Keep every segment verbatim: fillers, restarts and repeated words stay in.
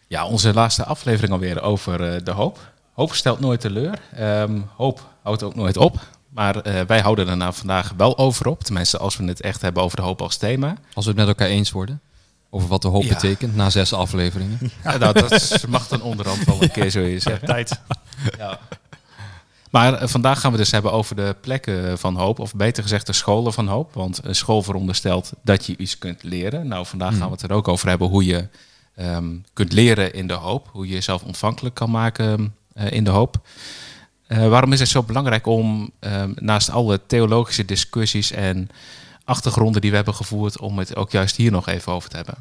Ja, onze laatste aflevering alweer over uh, de hoop. Hoop stelt nooit teleur. Um, hoop houdt ook nooit op. Maar uh, wij houden er nou vandaag wel over op. Tenminste, als we het echt hebben over de hoop als thema. Als we het met elkaar eens worden over wat de hoop ja. betekent na zes afleveringen. Ja, nou, dat mag dan onderhand wel een keer zo eens zeggen. Ja, tijd. Ja. Maar uh, vandaag gaan we dus hebben over de plekken van hoop. Of beter gezegd de scholen van hoop. Want een school veronderstelt dat je iets kunt leren. Nou, vandaag hmm. gaan we het er ook over hebben hoe je um, kunt leren in de hoop. Hoe je jezelf ontvankelijk kan maken uh, in de hoop. Uh, waarom is het zo belangrijk om um, naast alle theologische discussies en achtergronden die we hebben gevoerd, om het ook juist hier nog even over te hebben?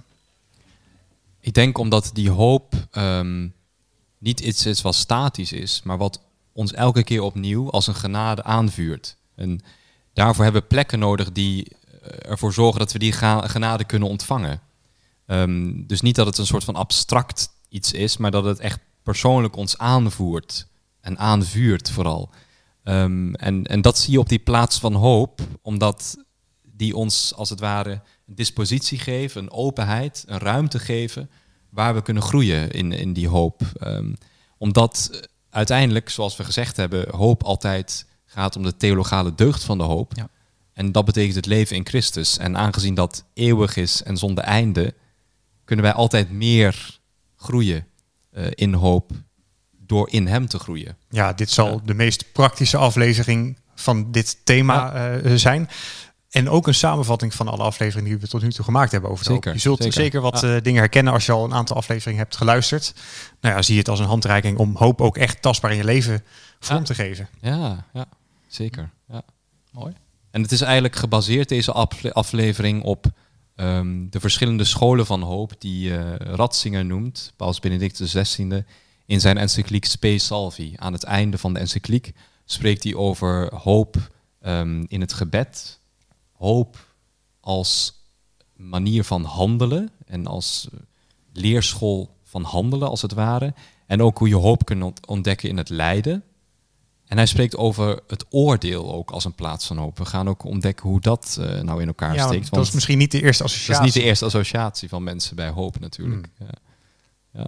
Ik denk omdat die hoop um, niet iets is wat statisch is, maar wat ons elke keer opnieuw als een genade aanvuurt. En daarvoor hebben we plekken nodig die ervoor zorgen dat we die genade kunnen ontvangen. Um, dus niet dat het een soort van abstract iets is, maar dat het echt persoonlijk ons aanvoert. En aanvuurt vooral. Um, en, en dat zie je op die plaats van hoop, omdat die ons als het ware een dispositie geven, een openheid, een ruimte geven, waar we kunnen groeien in, in die hoop. Um, omdat uiteindelijk, zoals we gezegd hebben, hoop altijd gaat om de theologale deugd van de hoop. Ja. En dat betekent het leven in Christus. En aangezien dat eeuwig is en zonder einde, kunnen wij altijd meer groeien uh, in hoop, door in hem te groeien. Ja, dit zal ja. de meest praktische aflevering van dit thema ja. uh, zijn. En ook een samenvatting van alle afleveringen die we tot nu toe gemaakt hebben over de zeker, hoop. Je zult zeker, zeker wat ja. uh, dingen herkennen als je al een aantal afleveringen hebt geluisterd. Nou ja, zie je het als een handreiking om hoop ook echt tastbaar in je leven vorm ja. te geven. Ja, ja zeker. Ja. Mooi. En het is eigenlijk gebaseerd, deze aflevering, op um, de verschillende scholen van hoop die uh, Ratzinger noemt, Paus Benedictus de zestiende, in zijn encycliek Spe Salvi. Aan het einde van de encycliek spreekt hij over hoop um, in het gebed. Hoop als manier van handelen en als leerschool van handelen als het ware. En ook hoe je hoop kunt ontdekken in het lijden. En hij spreekt over het oordeel ook als een plaats van hoop. We gaan ook ontdekken hoe dat uh, nou in elkaar ja, steekt. Dat is misschien niet de eerste associatie. Dat is niet de eerste associatie van mensen bij hoop natuurlijk. Mm. Ja. Ja.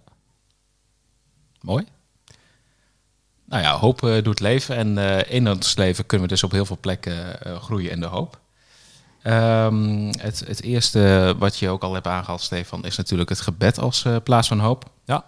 Mooi. Nou ja, hoop uh, doet leven. En uh, in ons leven kunnen we dus op heel veel plekken uh, groeien in de hoop. Um, het, het eerste wat je ook al hebt aangehaald, Stefan, is natuurlijk het gebed als uh, plaats van hoop. Ja.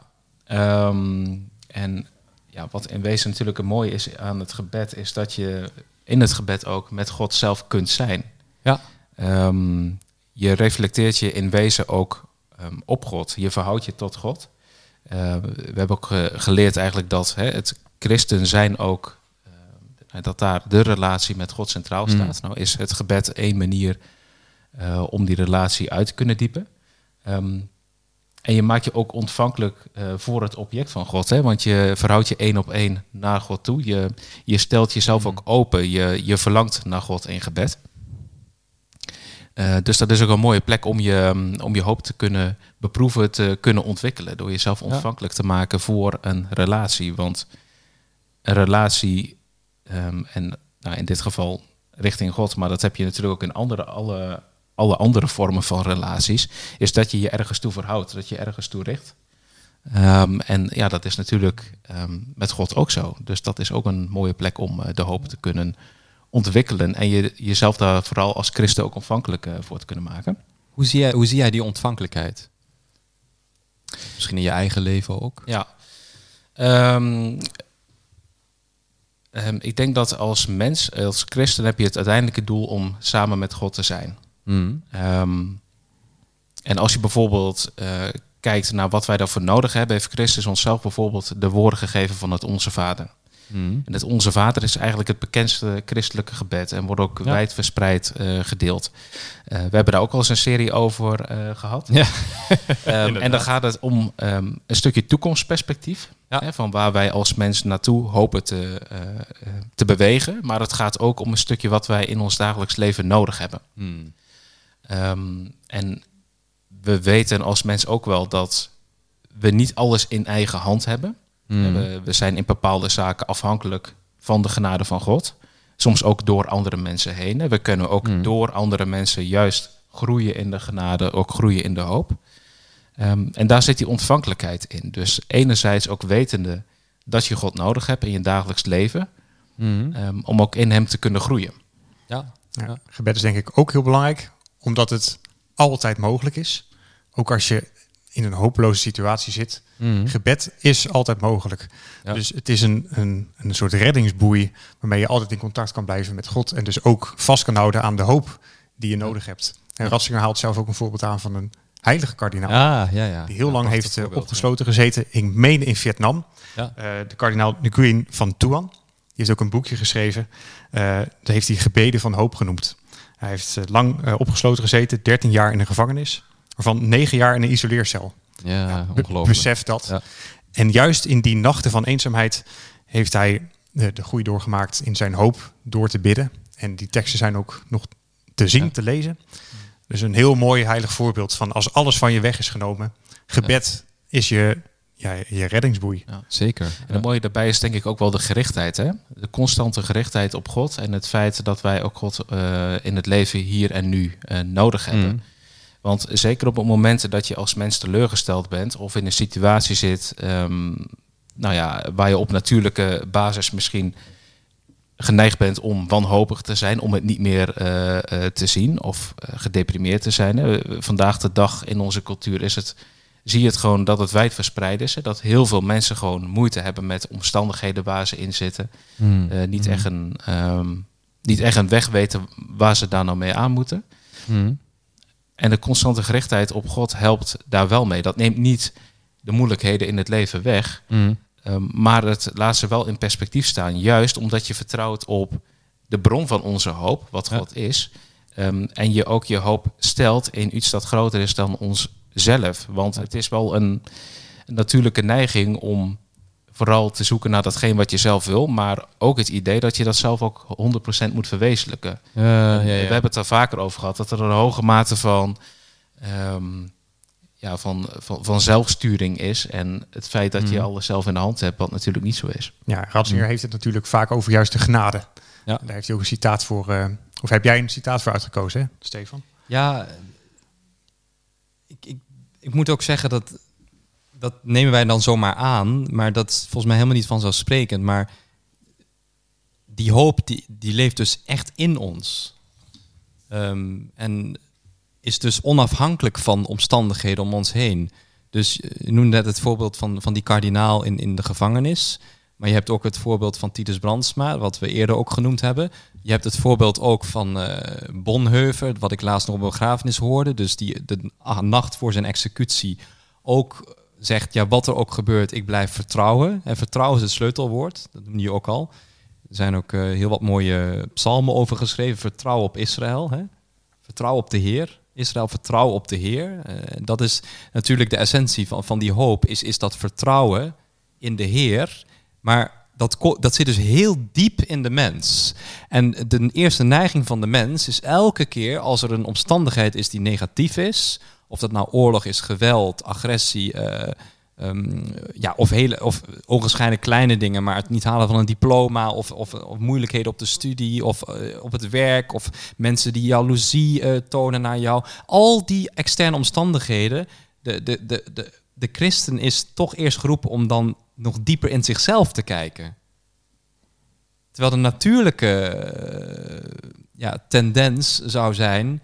Um, en ja, wat in wezen natuurlijk een mooie is aan het gebed, is dat je in het gebed ook met God zelf kunt zijn. Ja. Um, je reflecteert je in wezen ook um, op God. Je verhoudt je tot God. Uh, we hebben ook uh, geleerd eigenlijk dat hè, het christen zijn ook, uh, dat daar de relatie met God centraal staat. Mm. Nou is het gebed één manier uh, om die relatie uit te kunnen diepen. Um, en je maakt je ook ontvankelijk uh, voor het object van God. Hè? Want je verhoudt je één op één naar God toe. Je, je stelt jezelf mm. ook open. Je, je verlangt naar God in gebed. Uh, dus dat is ook een mooie plek om je, um, om je hoop te kunnen beproeven, te kunnen ontwikkelen. Door jezelf ontvankelijk ja. te maken voor een relatie. Want een relatie, um, en nou, in dit geval richting God, maar dat heb je natuurlijk ook in andere, alle, alle andere vormen van relaties, is dat je je ergens toe verhoudt, dat je ergens toe richt. Um, en ja, dat is natuurlijk um, met God ook zo. Dus dat is ook een mooie plek om uh, de hoop te kunnen ontwikkelen en je, jezelf daar vooral als christen ook ontvankelijk uh, voor te kunnen maken. Hoe zie jij, hoe zie jij die ontvankelijkheid? Misschien in je eigen leven ook? Ja. Um, um, ik denk dat als mens, als christen, heb je het uiteindelijke doel om samen met God te zijn. Mm. Um, en als je bijvoorbeeld uh, kijkt naar wat wij daarvoor nodig hebben, heeft Christus onszelf bijvoorbeeld de woorden gegeven van het Onze Vader. Mm. En het Onze Vader is eigenlijk het bekendste christelijke gebed en wordt ook ja. wijdverspreid uh, gedeeld. Uh, we hebben daar ook al eens een serie over uh, gehad. Ja. um, en dan gaat het om um, een stukje toekomstperspectief. Ja. Hè, van waar wij als mens naartoe hopen te, uh, te bewegen. Maar het gaat ook om een stukje wat wij in ons dagelijks leven nodig hebben. Mm. Um, en we weten als mens ook wel dat we niet alles in eigen hand hebben. Mm. We, we zijn in bepaalde zaken afhankelijk van de genade van God. Soms ook door andere mensen heen. We kunnen ook mm. door andere mensen juist groeien in de genade, ook groeien in de hoop. Um, en daar zit die ontvankelijkheid in. Dus enerzijds ook wetende dat je God nodig hebt in je dagelijks leven. Mm-hmm. Um, om ook in hem te kunnen groeien. Ja. Ja, Ja. gebed is denk ik ook heel belangrijk, omdat het altijd mogelijk is. Ook als je in een hopeloze situatie zit. Mm-hmm. Gebed is altijd mogelijk. Ja. Dus het is een, een, een soort reddingsboei waarmee je altijd in contact kan blijven met God. En dus ook vast kan houden aan de hoop die je ja. nodig hebt. En ja. Ratzinger haalt zelf ook een voorbeeld aan van een heilige kardinaal. Ah, ja, ja. Die heel ja, lang heeft uh, opgesloten ja. gezeten. Ik meen in Vietnam. Ja. Uh, de kardinaal Nguyen van Thuan. Die heeft ook een boekje geschreven. Uh, dat heeft hij Gebeden van Hoop genoemd. Hij heeft uh, lang uh, opgesloten gezeten. dertien jaar in een gevangenis. Waarvan negen jaar in een isoleercel. Ja, ja ongelooflijk. Besef dat. Ja. En juist in die nachten van eenzaamheid heeft hij de, de groei doorgemaakt in zijn hoop door te bidden. En die teksten zijn ook nog te zien, ja. te lezen. Dus een heel mooi heilig voorbeeld van als alles van je weg is genomen. Gebed ja. is je, ja, je reddingsboei. Ja, zeker. En het ja. mooie daarbij is denk ik ook wel de gerichtheid. Hè? De constante gerichtheid op God. En het feit dat wij ook God uh, in het leven hier en nu uh, nodig hebben. Mm. Want zeker op het moment dat je als mens teleurgesteld bent of in een situatie zit, um, nou ja, waar je op natuurlijke basis misschien geneigd bent om wanhopig te zijn, om het niet meer uh, uh, te zien of uh, gedeprimeerd te zijn. Uh, vandaag de dag in onze cultuur is het, zie je het gewoon dat het wijdverspreid is. Hè? Dat heel veel mensen gewoon moeite hebben met omstandigheden waar ze in zitten. Mm. Uh, niet, mm. echt een, um, niet echt een weg weten waar ze daar nou mee aan moeten. Mm. En de constante gerichtheid op God helpt daar wel mee. Dat neemt niet de moeilijkheden in het leven weg. Mm. Um, maar het laat ze wel in perspectief staan. Juist omdat je vertrouwt op de bron van onze hoop, wat ja. God is. Um, en je ook je hoop stelt in iets dat groter is dan onszelf. Want het is wel een, een natuurlijke neiging om vooral te zoeken naar datgene wat je zelf wil. Maar ook het idee dat je dat zelf ook honderd procent moet verwezenlijken. Uh, ja, ja. We hebben het er vaker over gehad. Dat er een hoge mate van, um, ja, van, van, van zelfsturing is. En het feit dat mm. je alles zelf in de hand hebt, wat natuurlijk niet zo is. Ja, Ratzinger mm. heeft het natuurlijk vaak over juist de genade. Ja. Daar heeft hij ook een citaat voor. Uh, of heb jij een citaat voor uitgekozen, hè, Stefan? Ja, ik, ik, ik moet ook zeggen dat... Dat nemen wij dan zomaar aan, maar dat is volgens mij helemaal niet vanzelfsprekend. Maar die hoop, die, die leeft dus echt in ons. Um, en is dus onafhankelijk van omstandigheden om ons heen. Dus je noemde net het voorbeeld van, van die kardinaal in, in de gevangenis. Maar je hebt ook het voorbeeld van Titus Brandsma, wat we eerder ook genoemd hebben. Je hebt het voorbeeld ook van uh, Bonhoeffer, wat ik laatst nog op een begrafenis hoorde. Dus die de nacht voor zijn executie ook... zegt, ja, wat er ook gebeurt, ik blijf vertrouwen. En vertrouwen is het sleutelwoord, dat noem je ook al. Er zijn ook uh, heel wat mooie psalmen over geschreven. Vertrouwen op Israël. Hè? Vertrouwen op de Heer. Israël, vertrouwen op de Heer. Uh, dat is natuurlijk de essentie van, van die hoop, is, is dat vertrouwen in de Heer. Maar dat, dat zit dus heel diep in de mens. En de eerste neiging van de mens is elke keer als er een omstandigheid is die negatief is... Of dat nou oorlog is, geweld, agressie, uh, um, ja, of, hele, of ogenschijnlijk kleine dingen, maar het niet halen van een diploma, of, of, of moeilijkheden op de studie, of uh, op het werk, of mensen die jaloezie uh, tonen naar jou. Al die externe omstandigheden, de, de, de, de, de christen is toch eerst geroepen om dan nog dieper in zichzelf te kijken. Terwijl de natuurlijke uh, ja, tendens zou zijn...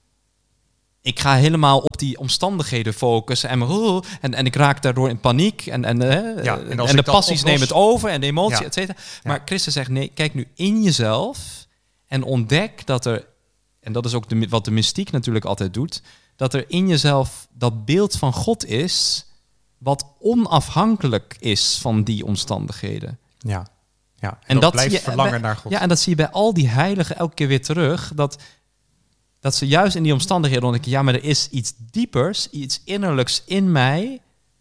Ik ga helemaal op die omstandigheden focussen en, oh, en, en ik raak daardoor in paniek en, en, uh, ja, en, en de passies nemen het over en de emotie, ja. et cetera. Maar ja. Christus zegt, nee, kijk nu in jezelf en ontdek dat er, en dat is ook de, wat de mystiek natuurlijk altijd doet, dat er in jezelf dat beeld van God is wat onafhankelijk is van die omstandigheden. Ja, ja. en, en dat, dat blijft zie je, verlangen bij, naar God. Ja, en dat zie je bij al die heiligen elke keer weer terug, dat... Dat ze juist in die omstandigheden ontdekken, ja, maar er is iets diepers, iets innerlijks in mij,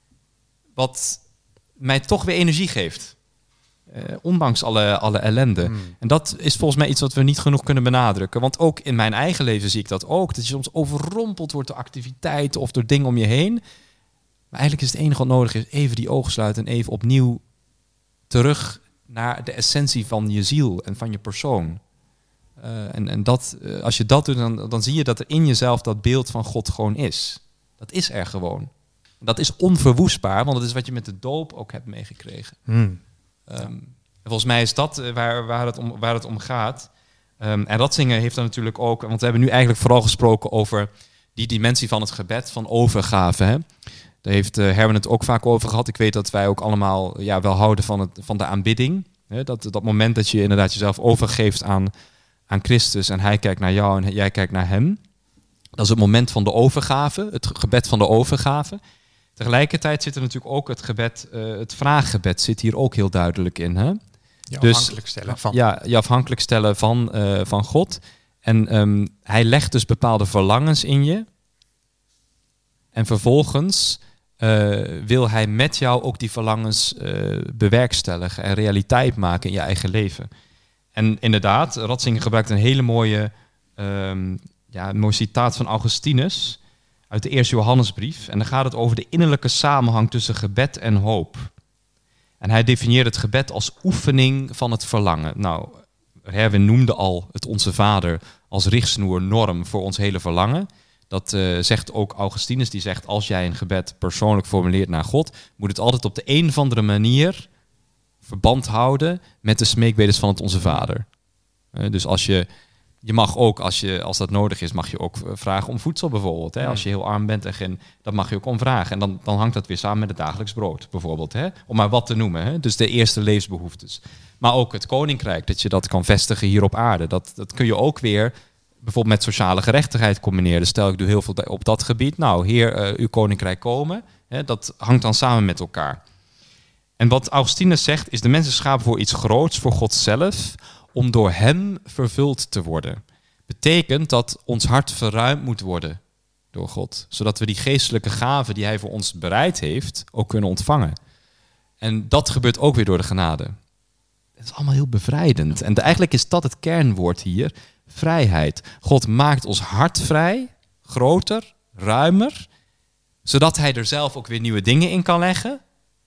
wat mij toch weer energie geeft. Uh, ondanks alle, alle ellende. Mm. En dat is volgens mij iets wat we niet genoeg kunnen benadrukken. Want ook in mijn eigen leven zie ik dat ook. Dat je soms overrompeld wordt door activiteiten of door dingen om je heen. Maar eigenlijk is het enige wat nodig is, even die ogen sluiten en even opnieuw terug naar de essentie van je ziel en van je persoon. Uh, en en dat, uh, als je dat doet, dan, dan zie je dat er in jezelf dat beeld van God gewoon is. Dat is er gewoon. Dat is onverwoestbaar, want dat is wat je met de doop ook hebt meegekregen. Hmm. Um, volgens mij is dat waar, waar, het, om, waar het om gaat. Um, en Ratzinger heeft dan natuurlijk ook... want we hebben nu eigenlijk vooral gesproken over die dimensie van het gebed, van overgave. Hè? Daar heeft uh, Herman het ook vaak over gehad. Ik weet dat wij ook allemaal ja, wel houden van, het, van de aanbidding. Hè? Dat, dat moment dat je inderdaad jezelf overgeeft aan, aan Christus en hij kijkt naar jou en jij kijkt naar hem. Dat is het moment van de overgave, het gebed van de overgave. Tegelijkertijd zit er natuurlijk ook het gebed, uh, het vraaggebed zit hier ook heel duidelijk in. Hè? Je dus, afhankelijk stellen van. Ja, je afhankelijk stellen van, uh, van God. En um, hij legt dus bepaalde verlangens in je. En vervolgens uh, wil hij met jou ook die verlangens uh, bewerkstelligen en realiteit maken in je eigen leven. En inderdaad, Ratzinger gebruikt een hele mooie, um, ja, een mooi citaat van Augustinus uit de eerste Johannesbrief. En dan gaat het over de innerlijke samenhang tussen gebed en hoop. En hij definieert het gebed als oefening van het verlangen. Nou, Herwin noemde al het Onze Vader als richtsnoer, norm voor ons hele verlangen. Dat uh, zegt ook Augustinus, die zegt als jij een gebed persoonlijk formuleert naar God, moet het altijd op de een of andere manier verband houden met de smeekbedes van het Onze Vader. Uh, dus als je, je mag ook, als, je, als dat nodig is, mag je ook vragen om voedsel bijvoorbeeld. Hè? Ja. Als je heel arm bent, en geen, dat mag je ook om vragen. En dan, dan hangt dat weer samen met het dagelijks brood bijvoorbeeld. Hè? Om maar wat te noemen. Hè? Dus de eerste levensbehoeftes. Maar ook het koninkrijk, dat je dat kan vestigen hier op aarde. Dat, dat kun je ook weer bijvoorbeeld met sociale gerechtigheid combineren. Dus stel ik doe heel veel op dat gebied. Nou, Heer, uh, uw koninkrijk komen. Hè? Dat hangt dan samen met elkaar. En wat Augustinus zegt, is de mens is geschapen voor iets groots, voor God zelf, om door hem vervuld te worden. Betekent dat ons hart verruimd moet worden door God. Zodat we die geestelijke gaven die hij voor ons bereid heeft, ook kunnen ontvangen. En dat gebeurt ook weer door de genade. Het is allemaal heel bevrijdend. En eigenlijk is dat het kernwoord hier. Vrijheid. God maakt ons hart vrij, groter, ruimer. Zodat hij er zelf ook weer nieuwe dingen in kan leggen.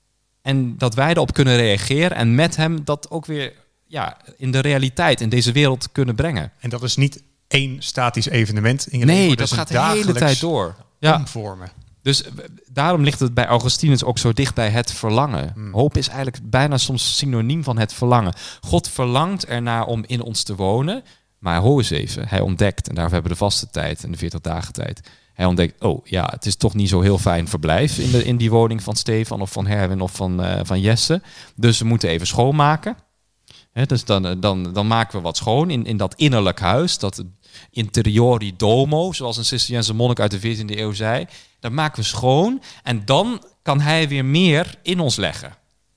En dat wij erop kunnen reageren. En met hem dat ook weer ja, in de realiteit, in deze wereld kunnen brengen. En dat is niet één statisch evenement in je nee, leven. Nee, dat gaat de hele tijd door. Ja. Omvormen. Dus daarom ligt het bij Augustinus ook zo dicht bij het verlangen. Hmm. Hoop is eigenlijk bijna soms synoniem van het verlangen. God verlangt ernaar om in ons te wonen. Maar hoor eens even, hij ontdekt, en daarvoor hebben we de vaste tijd en de veertig dagen tijd. Hij ontdekt, oh ja, het is toch niet zo heel fijn verblijf in, de, in die woning van Stefan of van Herwin of van, uh, van Jesse. Dus we moeten even schoonmaken. He, dus dan, dan, dan maken we wat schoon in, in dat innerlijk huis, dat interiori domo, zoals een Cisterciënse monnik uit de veertiende eeuw zei. Dat maken we schoon en dan kan hij weer meer in ons leggen.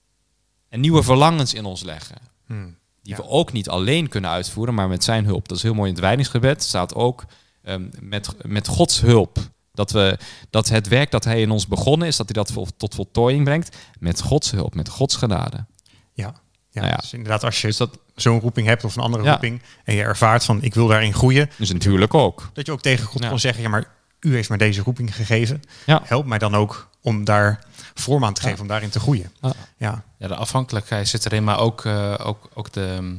En nieuwe verlangens in ons leggen. Hmm, die ja. we ook niet alleen kunnen uitvoeren, maar met zijn hulp. Dat is heel mooi in het wijdingsgebed. Staat ook um, met, met Gods hulp. Dat, we, dat het werk dat hij in ons begonnen is, dat hij dat vol, tot voltooiing brengt. Met Gods hulp, met Gods genade. Ja. Ja, nou ja, dus inderdaad, als je dus dat, zo'n roeping hebt of een andere ja. roeping en je ervaart van ik wil daarin groeien. Dus natuurlijk ook. Dat je ook tegen God ja. kan zeggen, ja, maar u heeft mij deze roeping gegeven. Ja. Help mij dan ook om daar vorm aan te geven, ja. om daarin te groeien. Ja. Ja. Ja, de afhankelijkheid zit erin, maar ook, uh, ook, ook de,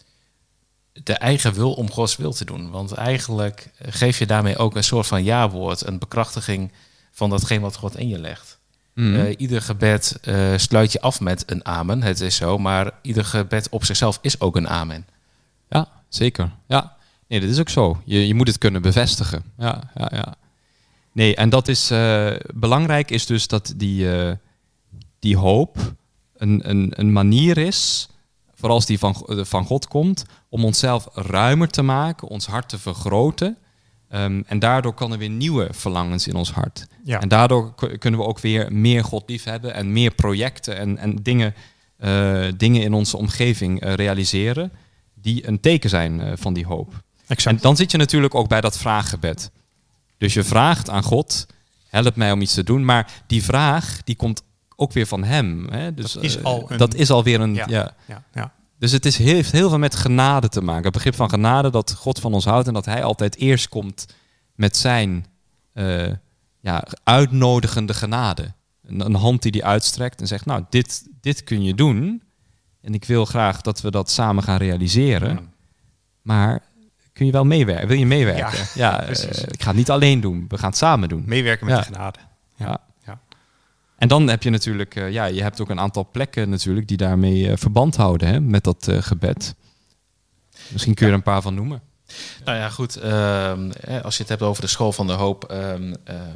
de eigen wil om Gods wil te doen. Want eigenlijk geef je daarmee ook een soort van ja-woord, een bekrachtiging van datgene wat God in je legt. Mm. Uh, ieder gebed uh, sluit je af met een amen, het is zo, maar ieder gebed op zichzelf is ook een amen. Ja, zeker. Ja, nee, dat is ook zo. Je, je moet het kunnen bevestigen. Ja, ja, ja. Nee, en dat is uh, belangrijk is dus dat die, uh, die hoop een, een, een manier is, vooral als die van, van God komt, om onszelf ruimer te maken, ons hart te vergroten. Um, en daardoor kan er weer nieuwe verlangens in ons hart. Ja. En daardoor k- kunnen we ook weer meer God lief hebben en meer projecten en, en dingen, uh, dingen in onze omgeving uh, realiseren die een teken zijn uh, van die hoop. Exact. En dan zit je natuurlijk ook bij dat vraaggebed. Dus je vraagt aan God, help mij om iets te doen, maar die vraag die komt ook weer van hem. Hè? Dus, dat is, uh, al een... dat is alweer een... Ja, ja. Ja, ja. Dus het is, heeft heel veel met genade te maken. Het begrip van genade, dat God van ons houdt en dat hij altijd eerst komt met zijn uh, ja, uitnodigende genade. Een, een hand die hij uitstrekt en zegt, nou, dit, dit kun je doen. En ik wil graag dat we dat samen gaan realiseren. Mm. Maar kun je wel meewerken? Wil je meewerken? Ja, ja uh, ik ga het niet alleen doen. We gaan het samen doen. Meewerken met ja. de genade. Ja. Ja. Ja. En dan heb je natuurlijk, uh, ja, je hebt ook een aantal plekken natuurlijk die daarmee uh, verband houden, hè, met dat uh, gebed. Misschien kun je ja. er een paar van noemen. Nou ja, goed. Uh, als je het hebt over de school van de hoop, uh, uh,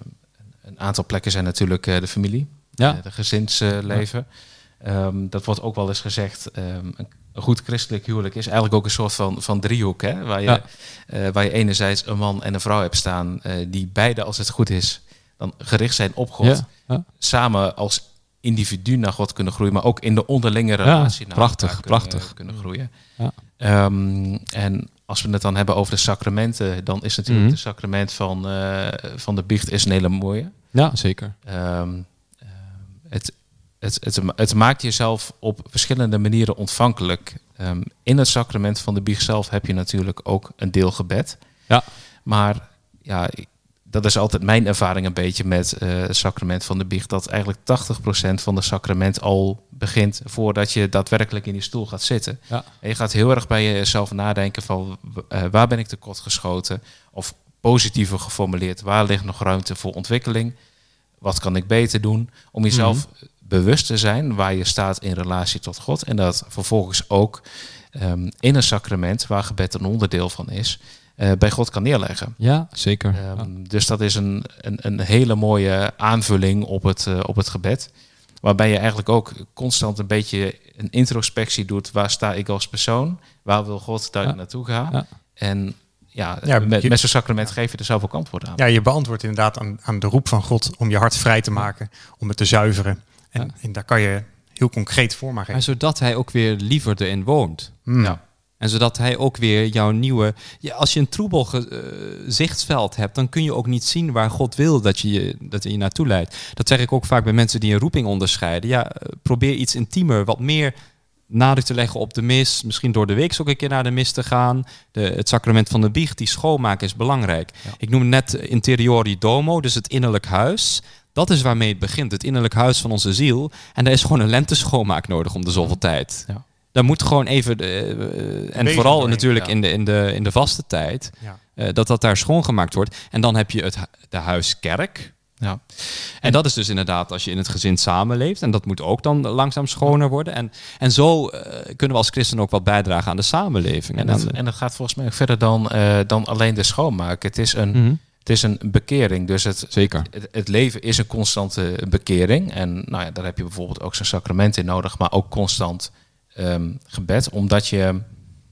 een aantal plekken zijn natuurlijk uh, de familie, ja. uh, de gezinsleven. Uh, ja. um, dat wordt ook wel eens gezegd. Um, een, een goed christelijk huwelijk is eigenlijk ook een soort van, van driehoek, hè, waar je, ja. uh, waar je enerzijds een man en een vrouw hebt staan, uh, die beide, als het goed is, dan gericht zijn op God. Ja. Ja. Samen als individu naar God kunnen groeien, maar ook in de onderlinge relatie ja, naar prachtig, elkaar prachtig. Kunnen, kunnen groeien. Ja. Um, en als we het dan hebben over de sacramenten, dan is natuurlijk mm-hmm. het sacrament van, uh, van de biecht is een hele mooie. Ja, zeker. Um, uh, het, het, het, het maakt jezelf op verschillende manieren ontvankelijk. Um, in het sacrament van de biecht zelf heb je natuurlijk ook een deel gebed. Ja. Maar ja, dat is altijd mijn ervaring een beetje met uh, het sacrament van de biecht. Dat eigenlijk tachtig procent van de sacrament al begint voordat je daadwerkelijk in die stoel gaat zitten. Ja. En je gaat heel erg bij jezelf nadenken van uh, waar ben ik tekort geschoten? Of positiever geformuleerd, waar ligt nog ruimte voor ontwikkeling? Wat kan ik beter doen? Om jezelf mm-hmm. bewust te zijn waar je staat in relatie tot God. En dat vervolgens ook um, in een sacrament, waar gebed een onderdeel van is, Uh, bij God kan neerleggen. Ja, zeker. Um, ja. Dus dat is een, een, een hele mooie aanvulling op het, uh, op het gebed. Waarbij je eigenlijk ook constant een beetje een introspectie doet. Waar sta ik als persoon? Waar wil God dat ik ja. naartoe ga? Ja. En ja, ja met, met zo'n sacrament ja. geef je er zelf ook antwoord aan. Ja, je beantwoordt inderdaad aan, aan de roep van God om je hart vrij te maken. Om het te zuiveren. En, ja. en daar kan je heel concreet vorm aan geven. Maar zodat hij ook weer liever erin woont. Mm. Ja. En zodat hij ook weer jouw nieuwe... Ja, als je een troebel ge, uh, zichtsveld hebt, dan kun je ook niet zien waar God wil dat je, dat je naartoe leidt. Dat zeg ik ook vaak bij mensen die een roeping onderscheiden. Ja, uh, probeer iets intiemer, wat meer nadruk te leggen op de mis. Misschien door de week ook een keer naar de mis te gaan. De, het sacrament van de biecht, die schoonmaken is belangrijk. Ja. Ik noem net interiori domo, dus het innerlijk huis. Dat is waarmee het begint, het innerlijk huis van onze ziel. En daar is gewoon een lente schoonmaak nodig om de zoveel tijd. Ja. Dan moet gewoon even, de, uh, en vooral doorheen, natuurlijk ja. in, de, in, de, in de vaste tijd, ja. uh, dat dat daar schoongemaakt wordt. En dan heb je het, de huiskerk. Ja. En, en dat is dus inderdaad als je in het gezin samenleeft. En dat moet ook dan langzaam schoner worden. En, en zo uh, kunnen we als christen ook wat bijdragen aan de samenleving. En, en, dat, en dat gaat volgens mij ook verder dan, uh, dan alleen de schoonmaak. Het is een... Mm-hmm. Het is een bekering, dus het, Zeker. Het, het leven is een constante bekering. En nou ja, daar heb je bijvoorbeeld ook zo'n sacrament in nodig, maar ook constant um, gebed. Omdat je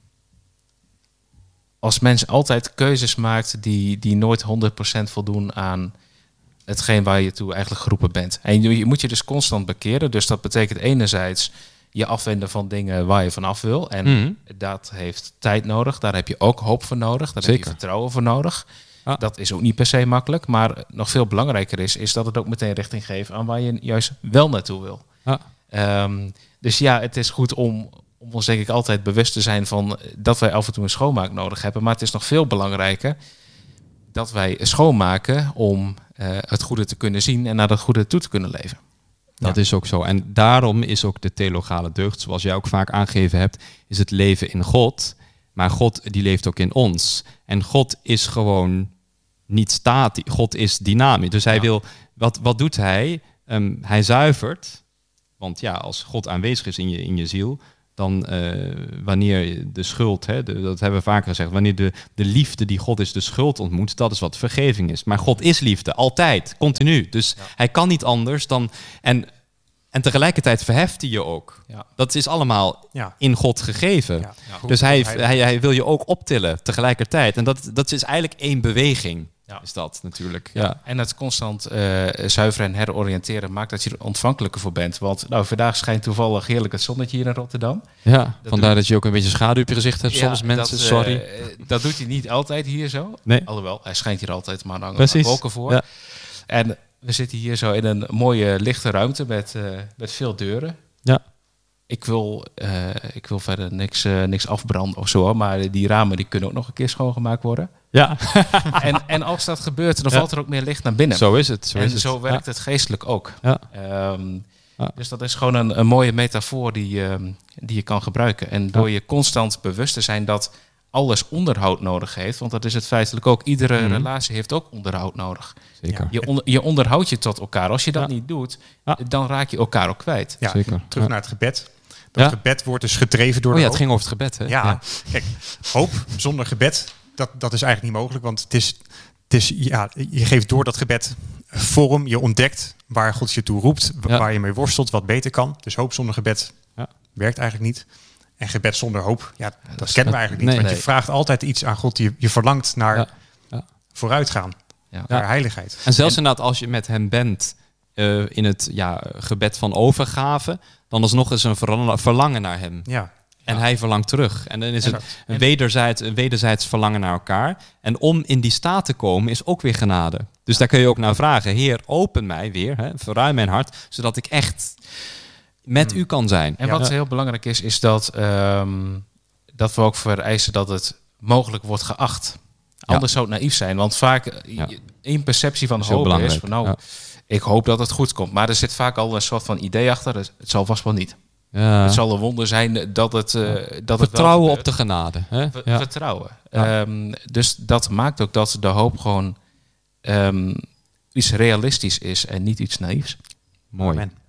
als mens altijd keuzes maakt die, die nooit honderd procent voldoen aan hetgeen waar je toe eigenlijk geroepen bent. En je, je moet je dus constant bekeren. Dus dat betekent enerzijds je afwenden van dingen waar je vanaf wil. En mm-hmm. dat heeft tijd nodig. Daar heb je ook hoop voor nodig. Daar Zeker. heb je vertrouwen voor nodig. Ah. Dat is ook niet per se makkelijk, maar nog veel belangrijker is, is dat het ook meteen richting geeft aan waar je juist wel naartoe wil. Ah. Um, dus ja, het is goed om, om ons denk ik altijd bewust te zijn van dat wij af en toe een schoonmaak nodig hebben. Maar het is nog veel belangrijker dat wij schoonmaken om uh, het goede te kunnen zien en naar dat goede toe te kunnen leven. Dat ja. is ook zo. En daarom is ook de theologale deugd, zoals jij ook vaak aangegeven hebt, is het leven in God. Maar God die leeft ook in ons. En God is gewoon niet statisch. God is dynamisch. Dus hij ja. wil, wat, wat doet hij? Um, hij zuivert. Want ja, als God aanwezig is in je, in je ziel, dan uh, wanneer de schuld, hè, de, dat hebben we vaker gezegd, wanneer de, de liefde die God is de schuld ontmoet, dat is wat vergeving is. Maar God is liefde, altijd, continu. Dus ja. hij kan niet anders dan... En, En tegelijkertijd verheft hij je ook. Ja. Dat is allemaal ja. in God gegeven. Ja. Ja, dus hij, hij, hij wil je ook optillen tegelijkertijd. En dat, dat is eigenlijk één beweging. Ja. Is dat natuurlijk. Ja. Ja. En het constant uh, zuiveren en heroriënteren maakt dat je er ontvankelijker voor bent. Want nou, vandaag schijnt toevallig heerlijk het zonnetje hier in Rotterdam. Ja, dat vandaar doet... dat je ook een beetje schaduw op je gezicht hebt. Ja, soms mensen, dat, sorry. Uh, dat doet hij niet altijd hier zo. Nee. Alhoewel, hij schijnt hier altijd, maar dan hangen wolken voor. Ja. En we zitten hier zo in een mooie lichte ruimte met, uh, met veel deuren. Ja. Ik wil, uh, ik wil verder niks, uh, niks afbranden of zo, maar die ramen die kunnen ook nog een keer schoongemaakt worden. Ja. en, en als dat gebeurt, dan ja. valt er ook meer licht naar binnen. Zo is het. Zo en is zo het. werkt ja. het geestelijk ook. Ja. Um, ja. Dus dat is gewoon een, een mooie metafoor die, um, die je kan gebruiken. En door ja. je constant bewust te zijn dat alles onderhoud nodig heeft. Want dat is het feitelijk ook. Iedere Mm-hmm. relatie heeft ook onderhoud nodig. Zeker. Ja. Je, onder, je onderhoudt je tot elkaar. Als je dat Ja. niet doet, Ja. dan raak je elkaar ook kwijt. Ja, Zeker. terug Ja. naar het gebed. Dat Ja. gebed wordt dus gedreven door Oh de ja, het hoop. ging over het gebed, hè? Ja, kijk, hoop zonder gebed, dat, dat is eigenlijk niet mogelijk. Want het is, het is, ja, je geeft door dat gebed vorm. Je ontdekt waar God je toe roept, wa- Ja. waar je mee worstelt, wat beter kan. Dus hoop zonder gebed Ja. werkt eigenlijk niet. En gebed zonder hoop, ja, dat, dat is- kennen we eigenlijk niet. nee, want nee. je vraagt altijd iets aan God. Je, je verlangt naar Ja. Ja. vooruitgaan, Ja. naar heiligheid. En zelfs inderdaad, als je met hem bent uh, in het ja, gebed van overgave, dan is nog eens een verla- verlangen naar hem. Ja, En Ja. hij verlangt terug. En dan is het Exact. een wederzijds, een wederzijds verlangen naar elkaar. En om in die staat te komen is ook weer genade. Dus daar kun je ook naar vragen. Heer, open mij weer, hè, verruim mijn hart, zodat ik echt met Hmm. u kan zijn. En Ja. wat heel belangrijk is, is dat, ehm, dat we ook vereisen dat het mogelijk wordt geacht. Anders zou het naïef zijn. Want vaak, eh, Ja. één perceptie van Dat is heel hoop is belangrijk. van, nou, Ja. ik hoop dat het goed komt. Maar er zit vaak al een soort van idee achter. Dus het zal vast wel niet. Ja. Het zal een wonder zijn dat het, uh, dat het wel Vertrouwen op gebeurt. de genade. Hè? Ver- Ja. Vertrouwen. Ja. Ehm, dus dat maakt ook dat de hoop gewoon um, iets realistisch is en niet iets naïefs. Mooi. Amen.